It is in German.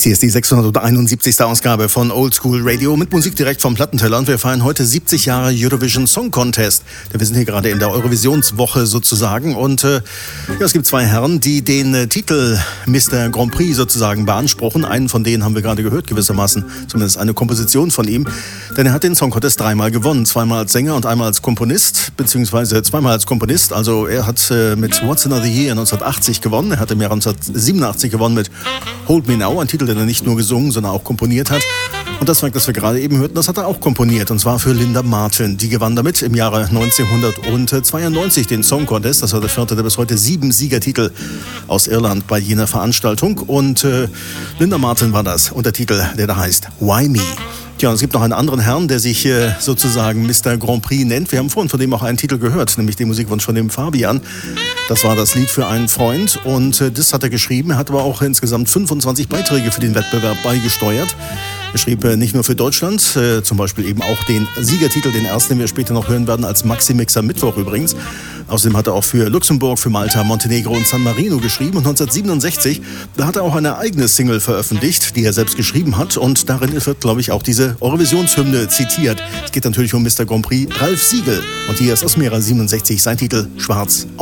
Dies hier ist die 671. Ausgabe von Old School Radio mit Musik direkt vom Plattenteller und wir feiern heute 70 Jahre Eurovision Song Contest. Wir sind hier gerade in der Eurovisionswoche sozusagen und es gibt zwei Herren, die den Titel Mr. Grand Prix sozusagen beanspruchen. Einen von denen haben wir gerade gehört gewissermaßen, zumindest eine Komposition von ihm, denn er hat den Song Contest dreimal gewonnen, zweimal als Sänger und einmal als Komponist, beziehungsweise zweimal als Komponist. Also er hat mit What's Another Year 1980 gewonnen, er hat im Jahr 1987 gewonnen mit Hold Me Now, ein Titel, den er nicht nur gesungen, sondern auch komponiert hat. Und das Werk, das wir gerade eben hörten, das hat er auch komponiert. Und zwar für Linda Martin. Die gewann damit im Jahre 1992 den Song Contest. Das war der vierte der bis heute 7 Siegertitel aus Irland bei jener Veranstaltung. Und Linda Martin war das. Und der Titel, der da heißt Why Me? Tja, es gibt noch einen anderen Herrn, der sich sozusagen Mr. Grand Prix nennt. Wir haben vorhin von dem auch einen Titel gehört, nämlich den Musikwunsch von dem Fabian. Das war das Lied für einen Freund und das hat er geschrieben. Er hat aber auch insgesamt 25 Beiträge für den Wettbewerb beigesteuert. Er schrieb nicht nur für Deutschland, zum Beispiel eben auch den Siegertitel, den ersten, den wir später noch hören werden, als Maxi-Mixer Mittwoch übrigens. Außerdem hat er auch für Luxemburg, für Malta, Montenegro und San Marino geschrieben. Und 1967, da hat er auch eine eigene Single veröffentlicht, die er selbst geschrieben hat. Und darin wird, glaube ich, auch diese Eurovisionshymne zitiert. Es geht natürlich um Mr. Grand Prix Ralf Siegel. Und hier ist aus dem Jahre 67 sein Titel Schwarz.